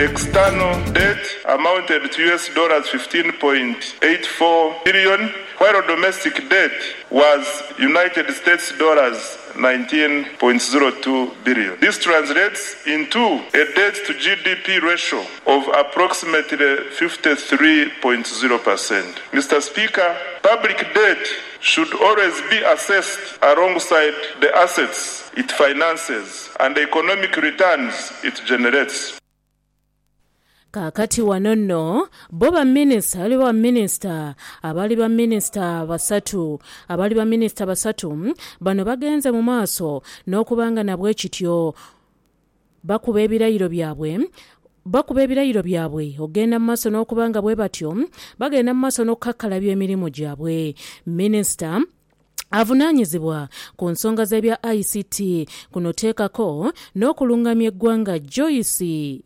External debt amounted to $15.84 billion, while domestic debt was United States dollars 19.02 billion. This translates into a debt to GDP ratio of approximately 53.0%. Mr. Speaker, public debt should always be assessed alongside the assets it finances and the economic returns it generates. Kakati wano nno bo baminisita ali baminisita abali baminisita basatu bano bagenze mu maaso n'okubanga nabwe kityo bakuba ebirayiro byabwe ogenda mu maaso n'okubanga bwe batyo bagenda mu maaso n'okukakkalabya emirimu gyabwe. Minisita avunaanyizibwa ku nsonga z'ebya ICT kuno teekako n'okulungamya eggwanga Joyce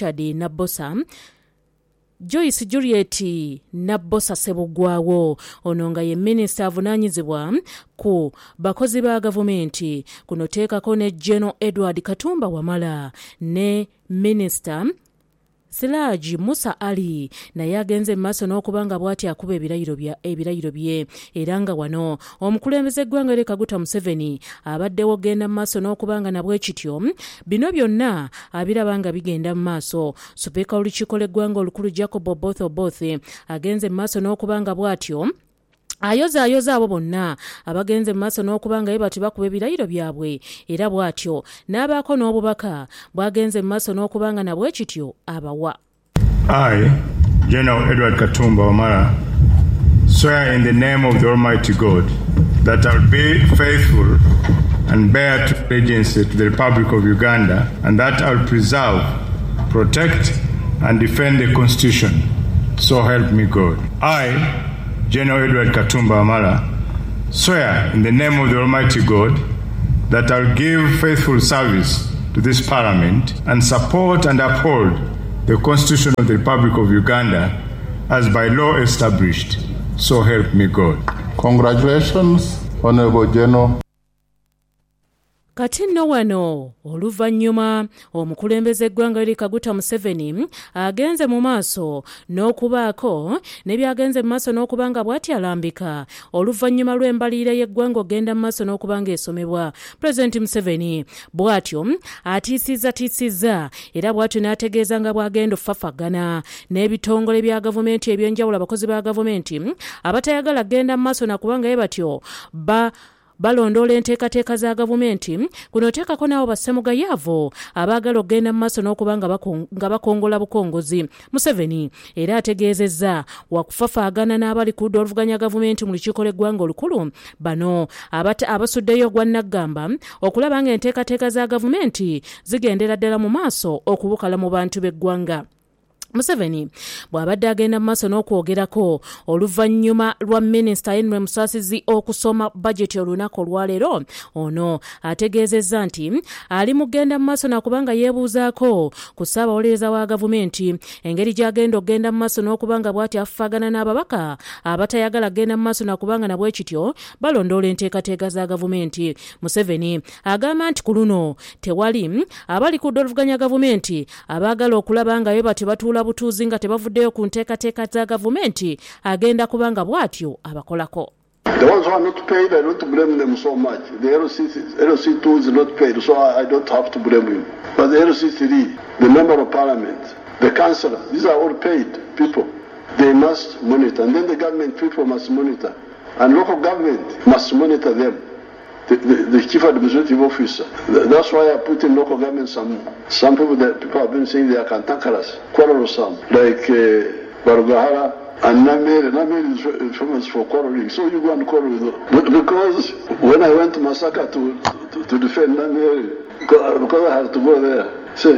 Juliet Nabbosa Sebugwawo. Ono nga ye minisita avunaanyizibwa ku bakozi ba gavumenti kuno teekako ne General Edward Katumba Wamala ne minisita Siraji Musa Ali naye agenze mu maaso n'okubanga bw'ati akuba ebirayiro bye era nga wano omukulembeze eggwanga Yoweri Kaguta Museveni abaddewo genda mu maaso n'okubanga nabwe kityo bino byonna abiraba nga bigenda mu maaso. Sipiika w'olukiiko lw'eggwanga olukulu Jacob Oboth agenze mu maaso n'okubanga bw'atyo ayoza abo bonna abagenze mu maaso n'okubanga ye bati bakuba ebirayiro byabwe era bw'atyo n'abaako n'obubaka bwagenze mu maaso n'okubanga nabwe kityo abawa. I, General Edward Katumba Wamala, swear in the name of the Almighty God that I will be faithful and bear true allegiance to the Republic of Uganda, and that I will preserve, protect, and defend the Constitution. So help me God. I, General Edward Katumba Wamala, swear in the name of the Almighty God that I will give faithful service to this Parliament and support and uphold the Constitution of the Republic of Uganda as by law established. So help me God. Congratulations, Honorable General. Kati nno wano oluvannyuma omukulembeze eggwanga Yoweri Kaguta Museveni agenze mu maaso n'okubaako ne byagenze mu maaso n'okubanga bw'ati alambika oluvannyuma lw'embalirira y'eggwanga ogenda mu maaso n'okubanga esomebwa. Pulezidenti Museveni bw'atyo atiisizza era bw'atyo n'ategeeza nga bw'agenda ofafagana n'ebitongole bya gavumenti eby'enjawulo abakozi ba gavumenti abatayagala genda mu maaso nakubanga ye batyo balondoola enteekateeka za gavumenti kuno teekako n'abo bassemugayaavu abaagala okgenda mu maaso n'okuba nga bakongola bukongozi. Museveni era ategeezezza wakufafaagana n'abali ku ludda oluvuganya gavumenti mu lukiiko lw'eggwanga olukulu bano abasuddeyo gwa naggamba okulaba nga enteekateeka za gavumenti zigendera ddala mu maaso okubukala mu bantu b'eggwanga. Museveni bw'abadde agenda mu maaso n'okwogerako oluvannyuma lwa minisita Henry Musasizi okusoma bajeti olunaku olwaleero, ono ategeezezza nti ali mu kgenda mu maaso nakubanga yeebuuzaako ku ssaabawolereza wa gavumenti engeri gy'agenda okgenda mu maaso n'okubanga bw'ati afaagana n'ababaka abatayagala kgenda mu maaso nakubanga nabwe kityo balondoola enteekateeka za gavumenti. Museveni agamba nti ku luno tewali abali ku ludda oluvuganya gavumenti abaagala okulaba nga be bati batuula butuuzi nga tebavuddeyo ku nteekateeka za gavumenti agenda kubanga bw'atyo abakolako. The ones who are not paid, I don't blame them so much. The LC2 is not paid, so I don't have to blame him. But the LC3, the Member of Parliament, the Councillor, these are all paid people. They must monitor, and then the government people must monitor, and local government must monitor them. The chief administrative officer. That's why I put in local government some people that people have been saying they are cantankerous, quarrelsome, like Barugahara and Namere. Namere is famous for quarreling, so you go and quarrel with them. Because when I went to Masaka to defend Namere, because I had to go there, say,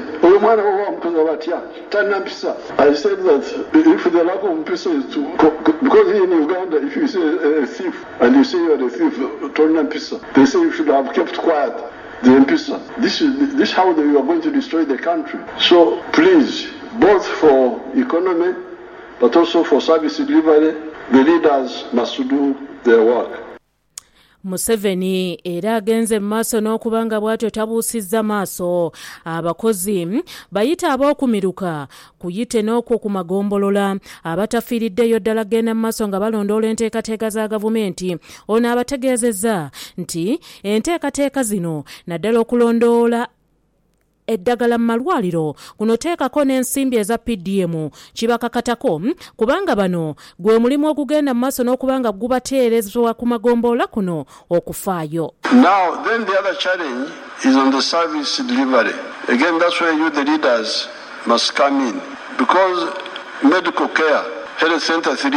I said that if the lack of Mpisa is because here in Uganda, if you say a thief and you say you are a thief, they say you should have kept quiet. The Mpisa. This is how you are going to destroy the country. So please, both for economy, but also for service delivery, the leaders must do their work. Museveni era agenze maaso n'okubanga bw'atyo tabuusizza maaso abakozi bayita ab'okumiruka kuyite n'okwo ku magombolola abatafiiriddeyo ddala genda maaso nga balondoola enteekateeka za gavumenti. Ono abategeezezza nti enteekateeka zino naddala okulondoola eddagala mu malwaliro kuno teekako n'ensimbi eza PDM kibakakatako kubanga bano gwe mulimu ogugenda mu maaso n'okubanga gubateerezwa ku magombolola kuno okufaayo. Now, then the other challenge is on the service delivery. Again, that's where you, the leaders, must come in. Because medical care, Health Center 3,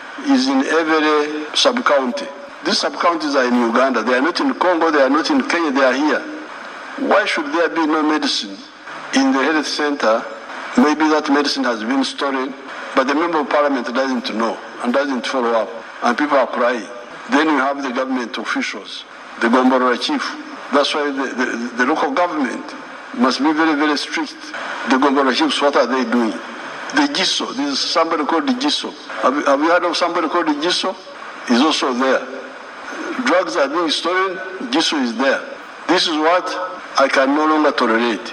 is in every sub-county. These sub-counties are in Uganda. They are not in Congo, they are not in Kenya, they are here. Why should there be no medicine in the health center? Maybe that medicine has been stolen, but the member of parliament doesn't know and doesn't follow up, and people are crying. Then you have the government officials, the Gombora chief. That's why the local government must be very, very strict. The Gombora chiefs, what are they doing? The GISO, there's somebody called the GISO. Have you heard of somebody called the GISO? He's also there. Drugs are being stolen, GISO is there. This is what I can no longer tolerate.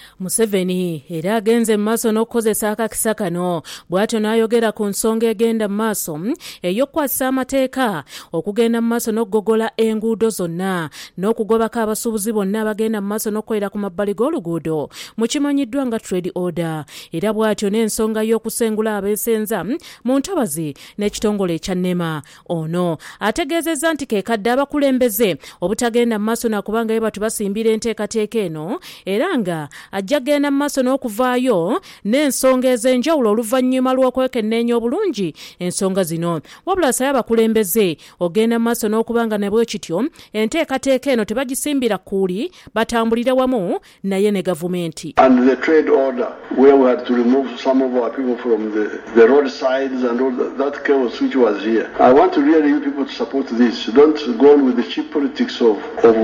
Museveni era agenze mu maaso n'okukozesa akakisa kano bw'atyo n'ayogera ku nsonga egenda mu maaso ey'okukwasisa amateeka okugenda mu maaso n'okugogola enguudo zonna n'okugobako abasuubuzi bonna abagenda mu maaso n'okukolera ku mabbali g'oluguudo mu kimanyiddwa nga trade order era bw'atyo n'ensonga y'okusengula abeesenza mu ntobazi n'ekitongole ekya NEMA. Ono ategeezezza nti keekadde abakulembeze obutagenda mu maaso nakubanga ye batu basimbira enteekateeka eno era nga ajja genda mu maaso n'okuvaayo n'ensonga ez'enjawulo oluvannyuma lw'okwekenneenya obulungi ensonga zino. Wabula asabye abakulembeze ogenda mu maaso n'okubanga ne bwe kityo enteekateeka eno tebagisimbira kuuli batambulire wamu naye ne gavumenti. And the trade order where we had to remove some of our people from the roadsides and all that chaos which was here. I want to really you people to support this. Don't go on with the cheap politics of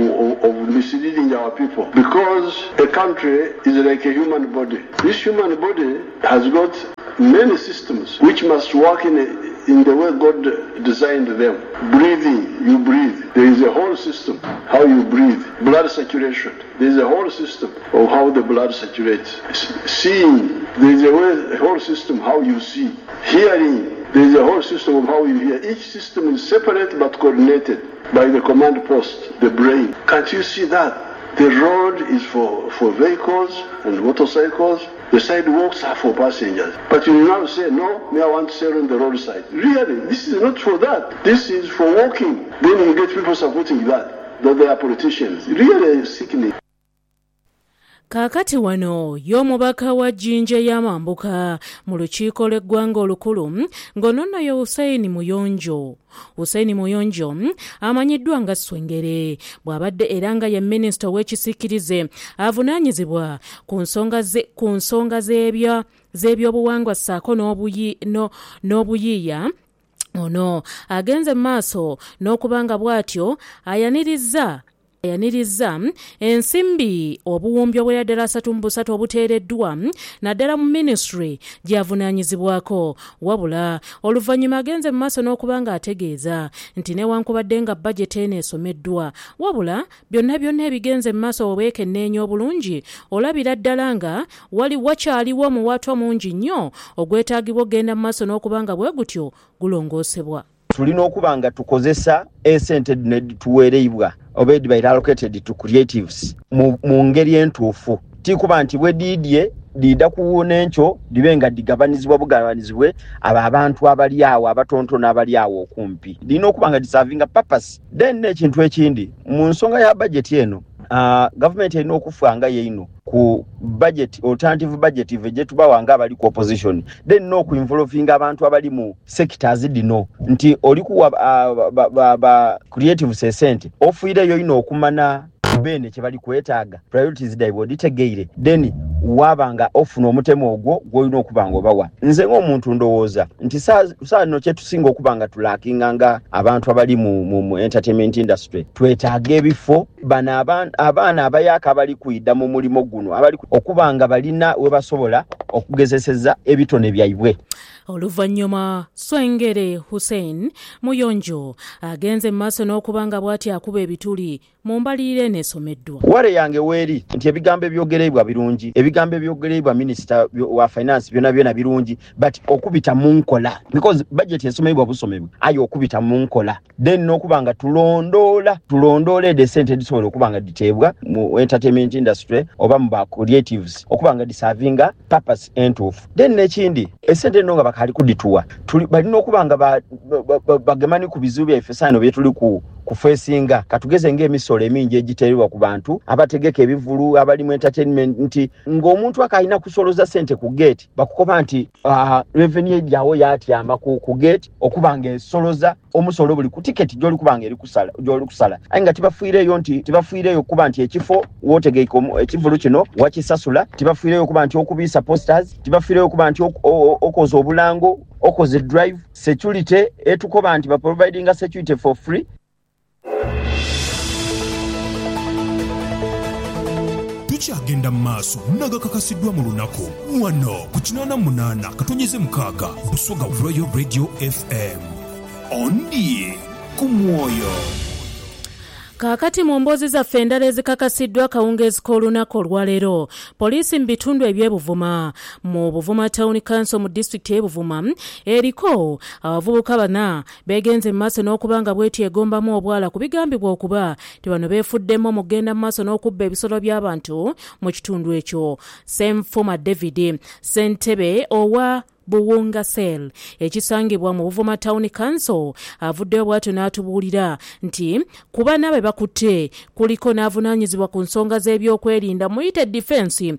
misleading our people, because a country is like a human body. This human body has got many systems which must work in the way God designed them. Breathing, you breathe. There is a whole system how you breathe. Blood circulation, there is a whole system of how the blood circulates. Seeing, there is a whole system how you see. Hearing, there is a whole system of how you hear. Each system is separate but coordinated by the command post, the brain. Can't you see that? The road is for vehicles and motorcycles. The sidewalks are for passengers. But you now say, no, I want to sail on the roadside. Really, this is not for that. This is for walking. Then you get people supporting that they are politicians. Really sickening. Kaakati wano y'omubaka wa Jinja y'Amambuka mu lukiiko lw'eggwanga olukulu ng'onono Hussein Muyonjo amanyiddwa nga Swengere bw'abadde era nga ye minisita w'ekisiikirize avunaanyizibwa ku nsonga z'ebyobuwangwa ssaako n'obuyiiya. Ono agenze mu maaso n'okubanga bw'atyo ayaniriza ensimbi obuwumbi obw'eddala 3 obuteereddwa naddala mu ministry gy'avunaanyizibwako. Wabula oluvannyuma agenze mu maaso n'okubanga ategeeza nti newankubadde nga bajeti eno esomeddwa wabula byonna ebigenze mu maaso obwekenneenya obulungi olabira ddala nga wakyaliwo omuwaatwa mungi nnyo ogwetaagibwa okgenda mu maaso n'okubanga bwe gutyo gulongoosebwa. Tulina okuba nga tukozesa esente tuweereibwa oba ediba allocated to creatives mu ngeri entuufu. Tikuba nti bwe diida kuwuuna enkyo libe nga digabanizibwa bugabanizibwe abantu abali awo abatontona abali awo okumpi. Lina okuba nga diservinga purpose. Then n'ekintu ekindi mu nsonga ya budget eno government erina okufanga yeino ku budget alternative budget gye tubawanga abali ku opposition, then no ku involving abantu abali mu sectors dino nti oli kuwa ba creative sesente ofuire yo ino okumana bene kye bali kwetaaga priorities daibo ditegeire then wabanga ofuna omutemo ogwo gwolina okubanga obawa. Nze ng'omuntu ndowooza nti saa no kye tusinga okubanga tulakinganga abantu abali mu entertainment industry twetaaga ebifo bano abaana abayaka abali kuyidda mu mulimo guno abali okubanga balina we basobola okugezeseza ebitone byaibwe. Oluvannyuma Swengere Hussein Muyonjo agenze maaso n'okubanga bw'ati akuba ebituli mu mbalirire n'esomeddwa. Wale yange weeri nti ebigambo ebyogerebwa birungi, ebigambo ebyogerebwa Minister wa Finance byonna birungi, but okubita mu nkola because budget esomebwa busomebwa ayo okubita mu nkola then n'okubanga tulondoole de sente disobola okubanga diteebwa mu entertainment industry oba mu ba creatives okubanga disavinga purpose entuufu. Then n'ekindi esente nonga bakali kudituwa balina okubanga bagemani ku bizibu byaffe saano bye tuli kufesinga katugeze ng'emisolo emingi egiteerwa ku bantu abategeka ebivulu abali mu entertainment nti ng'omuntu akalina kusoloza sente ku gate bakukoba nti revenue yawo yatyama ku gate okubanga esoloza omusolo buli ku ticket gy'oli kubanga eri kusala aye nga tibafiireyo kuba nti ekifo wotegeika ekivulu kino wakisasula, tibafiireyo kuba nti okubiisa posters, tibafiireyo kuba nti okoze obulango, okoze drive security etukoba nti baprovidinga security for free. Tukyagenda maaso nagakakasidwa mu lunaku wano ku 88 katonyeze mukaaga Busoga Royal Radio FM ondi ku mwoyo. Kakati mu mboozi zaffe endala ezikakasiddwa akawungeezi k'olunaku olwaleero poliisi mu bitundu eby'Ebuvuma mu Buvuma Town Council mu disitulikiti y'Ebuvuma eriko abavubuka bana beegenze mu maaso n'okubanga bwetyegombamu obwala ku bigambibwa okuba ti bano beefuddemu mu kugenda mu maaso n'okubba ebisolo by'abantu mu kitundu ekyo. Ssemfuma David Ssentebe owa Buwunga Cell ekisangibwa mu Buvuma Town Council avuddeyo bw'atyo n'atubuulira nti ku bana be bakutte kuliko n'avunaanyizibwa ku nsonga z'ebyokwerinda muyite defense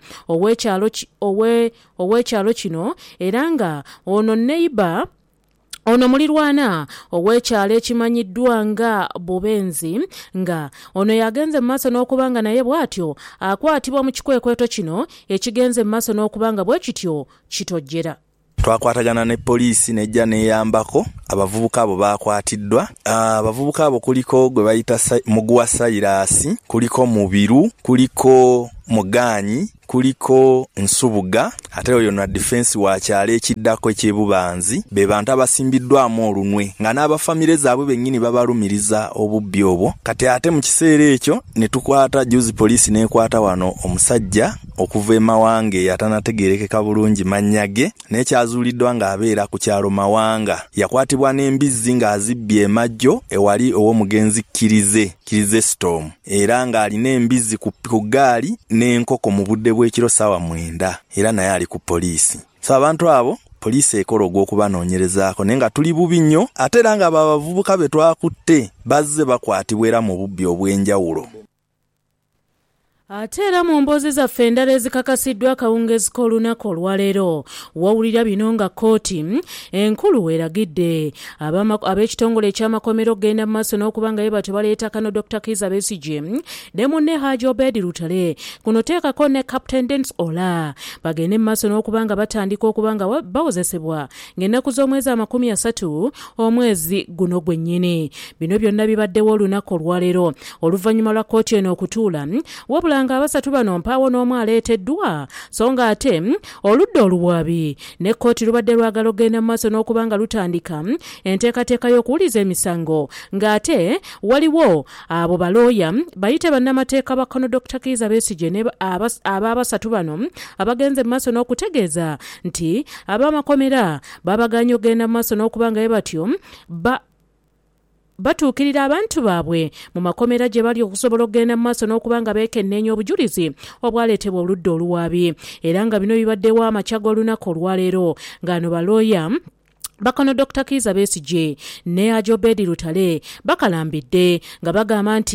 ow'ekyalo kino era nga ono neighbor ono mulirwana ow'ekyalo ekimanyiddwa nga Bubenzi nga ono yagenze mu maaso n'okubanga naye bw'atyo akwatibwa mu kikwekweto kino ekigenze mu maaso n'okubanga bwe kityo kitojjera. Twakwatagana ne poliisi nejja neyambako abavubuka abo bakwatiddwa. Abavubuka abo kuliko gwe bayita Muguwa Sairasi, kuliko Mubiru, kuliko Muganyi, kuliko Nsubuga, ate oyo na defense wa kyalo ekiddako ekyebubanzi be bantu abasimbiddwamu olunwe nga n'abafamile zaabwe bennyini babalumiriza obubbi obwo. Kati ate mu kiseera ekyo ne tukwata juzi poliisi n'ekwata wano omusajja okuva e Mawange yatanategerekeka bulungi mannyage n'ekyazuuliddwa ng'abeera ku kyalo Mawanga. Yakwatibwa n'embizzi ng'azibbye emajjo ewali ow'omugenzi Kirize Storm era ng'alina embizzi ku ggaali n'enkoko mu budde bw'ekiro ssaawa 9 era naye ali ku poliisi. So abantu abo poliisi ekola ogw'okubanoonyerezaako naye nga tuli bubi nnyo ate era nga abavubuka be twakutte bazze bakwatibwa era mu bubbi obw'enjawulo. Ate era mu mboozi zaffe endala ezikakasiddwa akawungeezi k'olunaku olwaleero wawulira bino nga kkooti enkulu weeragidde ab'ekitongole eky'amakomero okugenda mu maaso n'okubanga ye batyo baleeta kano Dr. Kizza Besigye ne munne Haji Obed Lutale kuno teekako ne Captain Dennis Ola bagende mu maaso n'okubanga batandika okubanga bawozesebwa ng'ennaku z'omwezi 30 omwezi guno gwennyini. Bino byonna bibaddewo olunaku olwaleero oluvannyuma lwa kkooti eno okutuula wabula nga abasatu bano mpaawo n'omu aleeteddwa so nga ate oludda oluwaabi ne kkooti lubadde lwagala okugenda mu maaso n'okubanga lutandika enteekateeka y'okuwuliza emisango ng'ate waliwo abo balooya bayite bannamateeka ba Kono Dr. Kizza Besigye ne ab'abasatu bano abagenze mu maaso n'okutegeeza nti ab'amakomera babaganye okugenda mu maaso n'okubanga ye batyo batuukirira abantu baabwe mu makomera gye bali okusobola okugenda mu maaso n'okubanga beekenneenya obujulizi obwaleetebwa oludda oluwaabi era nga bino bibaddewo amakya g'olunaku olwaleero ng'ano balooya Bakono Dr. Kizza Besigye ne Haji Obed Lutale bakalambidde nga bagamba nti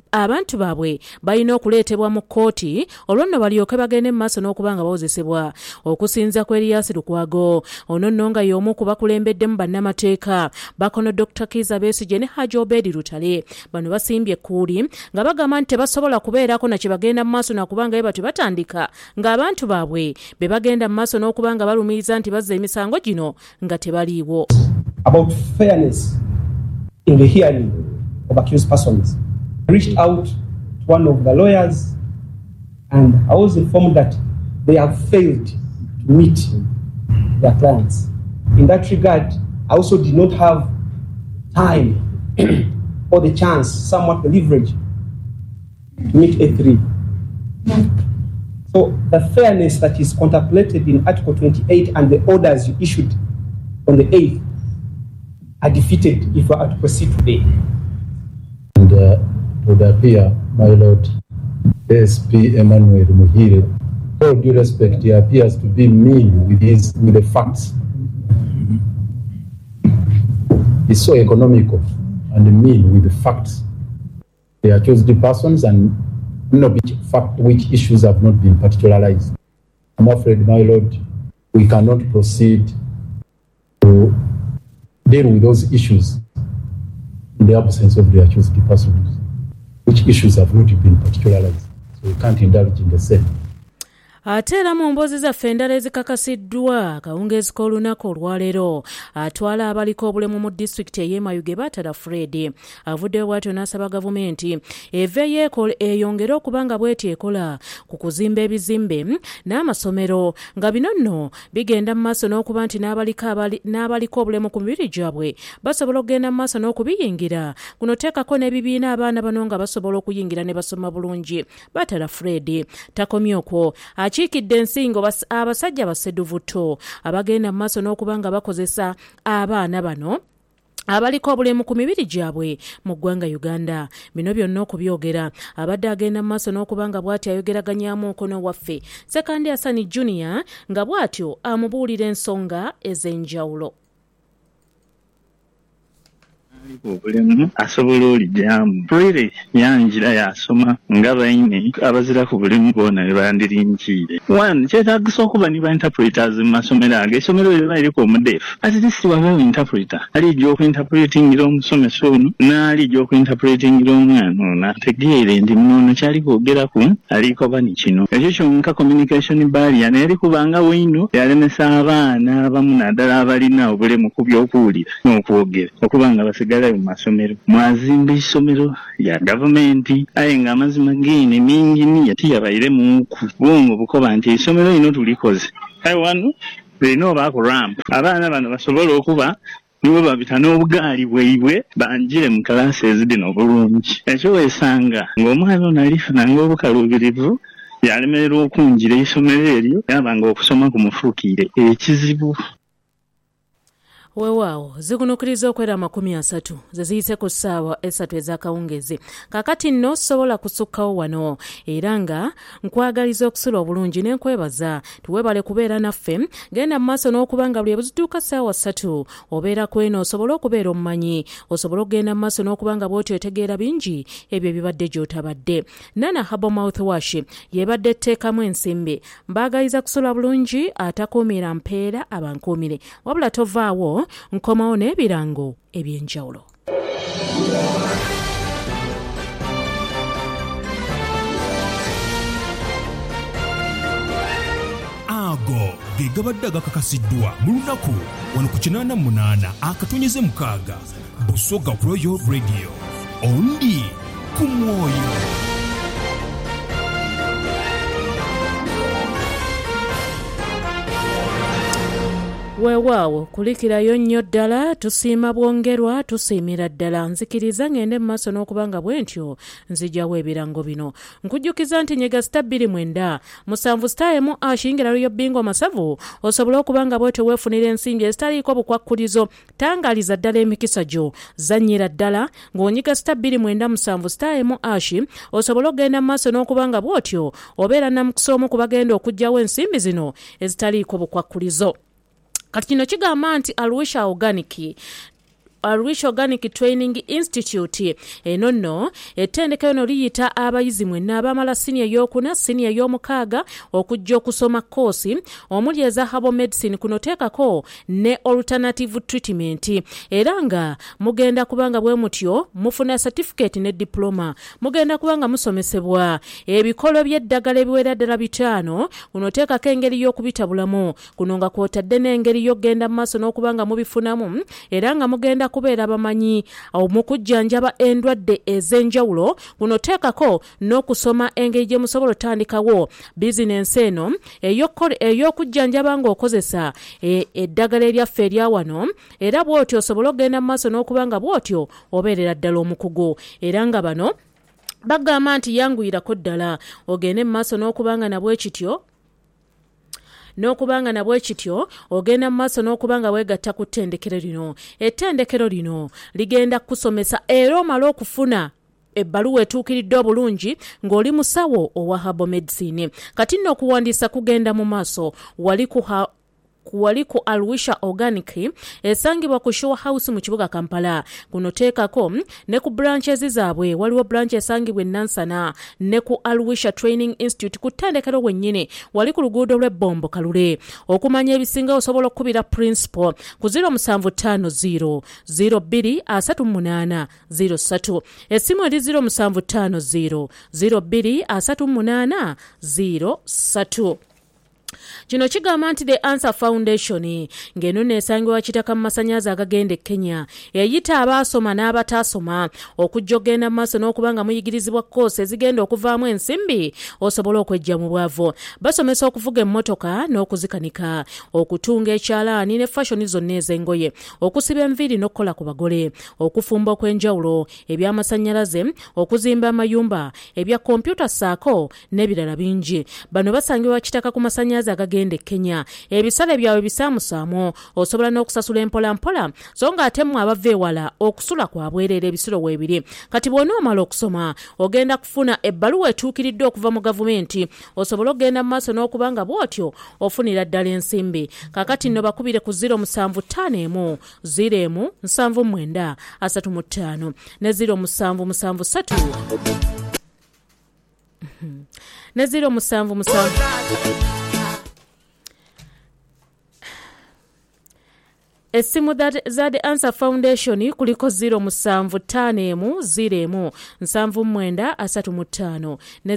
abantu baabwe balina okuleetebwa mu kkooti olw'onno balyoke bagende mu maaso n'okubanga bawozesebwa. Okusinza ku Erias Lukwago, ono nno nga y'omu ku bakulembeddemu bannamateeka Bakono Dr. Kizza Besigye ne Haji Obedi Lutale. Bano basimbye ekkuuli nga bagamba nti tebasobola kubeerako na kye bagenda mu maaso nakubanga be batyo batandika ng'abantu baabwe be bagenda mu maaso n'okubanga balumiriza nti bazza emisango gino nga tebaliiwo. About fairness in the hearing of accused persons. I reached out to one of the lawyers and I was informed that they have failed to meet their clients. In that regard, I also did not have time or the chance, somewhat the leverage, to meet A3. So the fairness that is contemplated in Article 28 and the orders you issued on the 8th are defeated if we are to proceed today. And it would appear, my Lord, SP Emmanuel Muhire, all due respect, he appears to be mean with the facts. He's so economical and mean with the facts. The accused persons and which issues have not been particularized. I'm afraid, my Lord, we cannot proceed to deal with those issues in the absence of the accused persons, which issues have not been particularized. So we can't indulge in the same. Ate era mu mboozi zaffe endala ezikakasiddwa akawungeezi k'olunaku olwaleero atwala abaliko obulemu mu disitulikiti ey'e Mayuge Baatara Fred avuddeyo bw'atyo n'asaba gavumenti eveeyo eyongere okuba nga bw'eti ekola ku kuzimba ebizimbe n'amasomero nga bino nno bigenda mu maaso n'okuba nti n'abaliko obulemu ku mibiri gyabwe basobola okugenda mu maaso n'okubiyingira. Kuno teekako n'ebibiina abaana bano nga basobola okuyingira ne basoma bulungi. Baatara Fred takomye okwo akiikidde ensingo abasajja baseduvuto abagenda mu maaso n'okuba nga bakozesa abaana bano abaliko obulemu ku mibiri gyabwe mu ggwanga Uganda. Bino byonna okubyogera abadde agenda mu maaso n'okuba nga bw'atyo ayogeraganyaamu mukono waffe Sekandi Hassan Junior nga bw'atyo amubuulira ensonga ez'enjawulo. Obulemu asobola olijjamu pulire yanjira yasoma nga baine abazira ku bulemu boona ne bandirinkiire. One, kyetaagisa okuba ne ba-interpreters mu masomero ago. Essomero lyo liriko omudeefu. At least wabeewo interpreter alijja okuinterpretingira omusomesa ono n'alijja okuinterpretingira omwana ono ategeere ndi muno kyali kwogeraku aliko bani kino. Ekyo kyonka communication barrier naye likubanga wino yalemesa abaana abamu naddala abalina obulemu ku by'okuwulira n'okwogera okubanga basigala mu masomero. Mwazimba essomero lya gavumenti aye nga amazima geene mingi niya tiyabaire muku bwongo bukoba nti essomero lino tulikoze aye wano lirina obaako ramp abaana bano basobola okuba nibo babita n'obugaali bwaibwe banjire mu kalaasi ezidino obulungi. Ekyo weesanga ng'omwana ono alifunanga obukaluubirivu yalemererwa okunjira essomero eryo yabanga okusoma kumufuukiire ekizibu. Weewaawo zigunukiriza okwera 30 ze ziyise ku ssaawa 3 ez'akawungezi. Kakati nno sobola kusukkawo wano era nga nkwagaliza okusula obulungi n'enkwebaza tuwebale kubeera naffe. Genda mu maaso n'okuba nga buli buzituuka ssaawa 3 obeera kweno osobola okubeera omumanyi osobola okugenda mu maaso n'okuba nga bw'otyo otegeera bingi ebyo ebibadde gy'otabadde. Nana Herbal Mouthwash yebadde etteekamu ensimbi. Mbaagaliza kusula bulungi atakuumira mpeera abankuumire wabula tovaawo nkomawo n'ebirango eby'enjawulo. Ago ge gabadde agakakasiddwa mu lunaku wano ku 88 akatonyeze mukaaga Busoga Royal Radio ondi ku mwoyo. Weewaawo kulikirayo nnyo ddala tusiima bwongerwa tusiimira ddala nzikiriza ngende mu maaso n'okuba nga bwentyo nzijjawo ebirango bino. Nkujjukiza nti nyega star 29 musanvu star emu ashingira Royal Bingo Masavu osobola okuba nga bwetyo weefunira ensimbi ezitaliiko bukwakkulizo. Tangaliza ddala emikisa gyo zannyira ddala ng'onyiga star 29 musanvu star emu ashi osobola okugenda mu maaso n'okuba nga bwotyo obeera namukisa omu ku bagenda okuggyawo ensimbi zino ezitaliiko bukwakkulizo. Kati kino kigamba nti Arusha Organic Arusha Organic Training Institute eno nno ettendekero no liyita abayizi mwenna abamala senior y'okuna senior y'omukaaga okujja okusoma koosi omuli eza herbal medicine kunoteekako ne alternative treatment era nga mugenda kubanga bwe mutyo mufuna certificate ne diploma mugenda kubanga musomesebwa ebikolo by'eddagala ebiwera ddala 5 kunoteekako engeri y'okubitabulamu kuno nga kwotadde n'engeri y'okgenda mu maaso n'okubanga mubifunamu era nga mugenda kubeera bamanyi mu kujjanjaba endwadde ez'enjawulo kunoteekako n'okusoma engeri gye musobola otandikawo bizinensi eno ey'okujjanjaba ng'okozesa eddagala eryaffe erya wano era bw'otyo osobola okgenda mu maaso n'okubanga bw'otyo obeerera ddala omukugu era nga bano bagamba nti yanguyirako ddala ogende mu maaso n'okubanga nabwe kityo ogenda mu maaso n'okubanga weegatta ku ttendekero lino ettendekero lino ligenda kusomesa era omala okufuna ebbaluwa etuukiridde obulungi ng'oli musawo owa herbal medicine kati nno okuwandiisa kugenda mu maaso wali ku Arusha Organic esangibwa ku Show House mu kibuga Kampala kuno teekako ne ku branches zaabwe waliwo branch esangibwa Nansana ne ku Arusha Training Institute ku ttendekero wennyini wali ku luguudo lw'Ebombo Kalule okumanya ebisinga osobola okukubira principal ku 0750 0238 03 essimu eri 0750 0238 03 Kino kigamba nti The Answer Foundation ng'eno neesangibwa Kitaka mu masannyalaze agagenda e Kenya eyita abaasoma n'abataasoma okujja ogenda mu maaso n'okubanga muyigirizibwa koosi ezigenda okuvaamu ensimbi osobola okwejja mu bwavu basomesa okuvuga emmotoka n'okuzikanika okutunga ekyalaani ne fashoni zonna ez'engoye okusiba enviiri n'okukola ku bagole okufumba okw'enjawulo eby'amasannyalaze okuzimba amayumba ebya kompyuta ssaako n'ebirala bingi bano basangibwa Kitaka ku masannyalaze agagenda e Kenya ebisale byawe bisaamusaamu osobola n'okusasula empolampola so nga ate mmwe abava ewala okusula kwa bwereere ebisiro weebiri kati bw'onoomala okusoma ogenda kufuna ebbaluwa etuukiridde okuva mu gavumenti osobola okgenda mu maaso n'okubanga bw'otyo ofunira ddala ensimbi kaakati nno bakubire ku 0751 079 35 ne 0773 ne 0773 Essimu za The Answer Foundation kuliko 0751 ne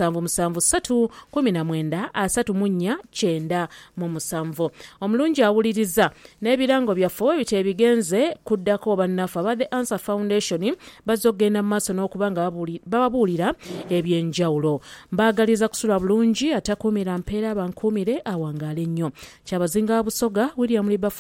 077319 omulungi awuliriza n'ebirango byaffe we bite bigenze kuddako bannaffe aba The Answer Foundation bazogenda mu maaso n'okubanga bababuulira ebyenjawulo mbaagaliza kusula bulungi atakuumira mpeera bankuumire awangaale nnyo kyabazinga Busoga William Liba